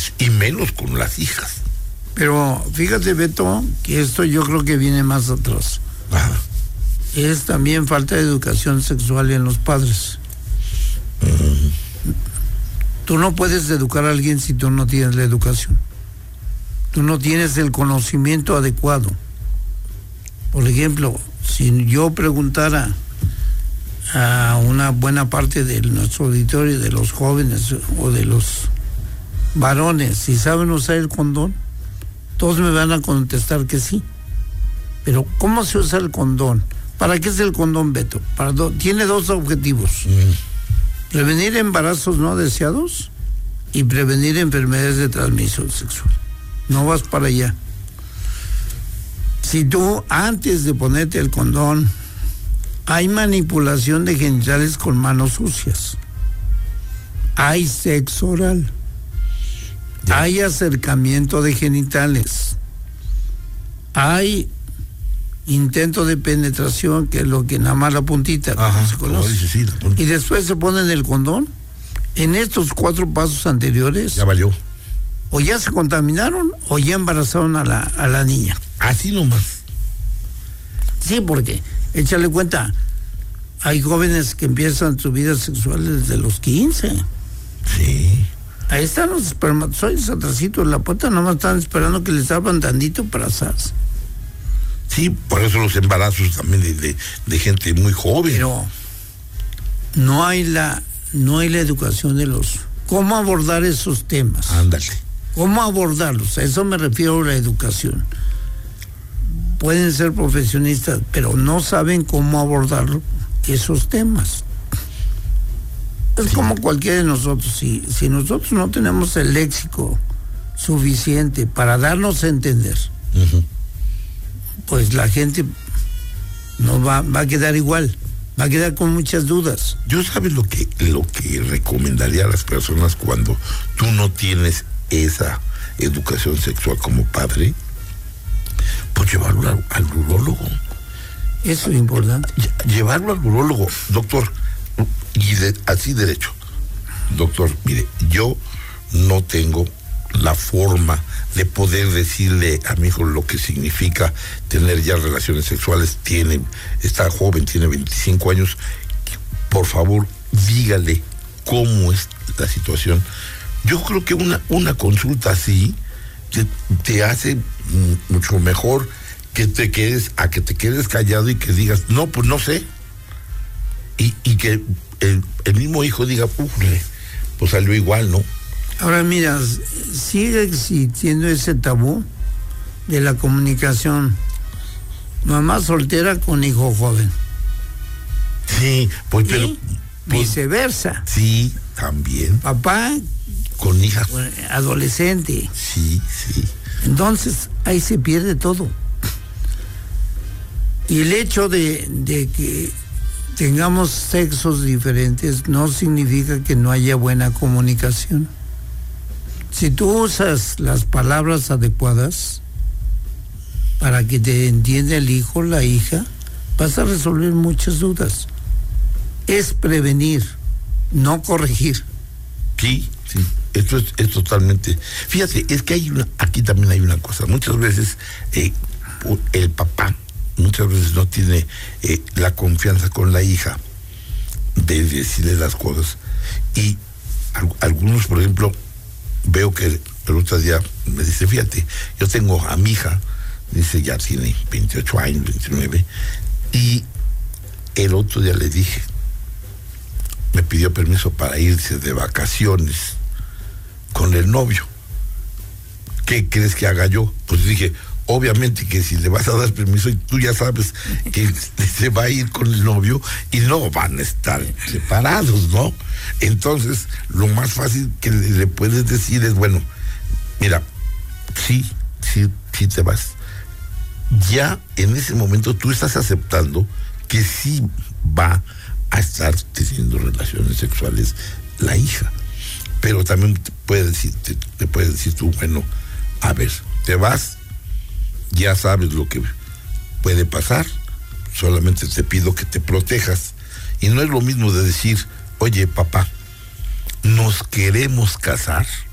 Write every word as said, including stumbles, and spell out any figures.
padres, y menos con las hijas. Pero fíjate, Beto, que esto yo creo que viene más atrás. Ajá. Es también falta de educación sexual en los padres. Uh-huh. Tú no puedes educar a alguien si tú no tienes la educación. Tú no tienes el conocimiento adecuado. Por ejemplo, si yo preguntara a una buena parte de nuestro auditorio, de los jóvenes o de los varones, si saben usar el condón, todos me van a contestar que sí. Pero ¿cómo se usa el condón? ¿Para qué es el condón, Beto? Para do- tiene dos objetivos. Mm. Prevenir embarazos no deseados y prevenir enfermedades de transmisión sexual. No vas para allá. Si tú, antes de ponerte el condón, hay manipulación de genitales con manos sucias, hay sexo oral, ya. Hay acercamiento de genitales, hay intento de penetración, que es lo que nada más la puntita. Ajá, se conoce. Dice, sí, la puntita. Y después se ponen el condón. En estos cuatro pasos anteriores ya valió. O ya se contaminaron o ya embarazaron a la, a la niña. Así nomás. Sí, porque échale cuenta, hay jóvenes que empiezan su vida sexual desde los quince. Sí. Ahí están los espermatozoides atrasito en la puerta, nomás están esperando que les abran tantito para asarse. Sí, por eso los embarazos también de, de, de gente muy joven. Pero no hay la, no hay la educación de los... ¿Cómo abordar esos temas? Ándale. ¿Cómo abordarlos? A eso me refiero a la educación. Pueden ser profesionistas, pero no saben cómo abordar esos temas. Es sí. Como cualquiera de nosotros. Si, si nosotros no tenemos el léxico suficiente para darnos a entender, uh-huh. pues la gente no va, va a quedar igual, va a quedar con muchas dudas. Yo sabes lo que, lo que recomendaría a las personas cuando tú no tienes esa educación sexual como padre, pues llevarlo al, al urólogo. Eso es importante. Llevarlo al urólogo, doctor, y de, así derecho. Doctor, mire, yo no tengo la forma de poder decirle a mi hijo lo que significa tener ya relaciones sexuales. Tiene, está joven, tiene veinticinco años. Por favor, dígale cómo es la situación. Yo creo que una, una consulta así te, te hace mucho mejor que te quedes, a que te quedes callado y que digas, no, pues no sé. Y, y que el, el mismo hijo diga, uff, pues salió igual, ¿no? Ahora mira, sigue existiendo ese tabú de la comunicación. Mamá soltera con hijo joven. Sí, pues pero... ¿Y? Pues, viceversa. Sí, también. Papá con hijas. Adolescente. Sí, sí. Entonces, ahí se pierde todo. Y el hecho de, de que tengamos sexos diferentes no significa que no haya buena comunicación. Si tú usas las palabras adecuadas para que te entienda el hijo, la hija, vas a resolver muchas dudas. Es prevenir, no corregir. Sí, sí, esto es, es totalmente... Fíjate, es que hay una, aquí también hay una cosa. Muchas veces eh, el papá, muchas veces no tiene eh, la confianza con la hija de decirle las cosas. Y algunos, por ejemplo, veo que el otro día me dice, fíjate, yo tengo a mi hija, dice, ya tiene veintiocho años, veintinueve, y el otro día le dije, me pidió permiso para irse de vacaciones con el novio. ¿Qué crees que haga yo? Pues dije, obviamente que si le vas a dar permiso y tú ya sabes que se va a ir con el novio y no van a estar separados, ¿no? Entonces, lo más fácil que le, le puedes decir es, bueno, mira, sí, sí, sí te vas. Ya en ese momento tú estás aceptando que sí va a estar teniendo relaciones sexuales la hija. Pero también te puede decir, te, te puede decir tú, bueno, a ver, te vas, ya sabes lo que puede pasar, solamente te pido que te protejas. Y no es lo mismo de decir, oye, papá, nos queremos casar,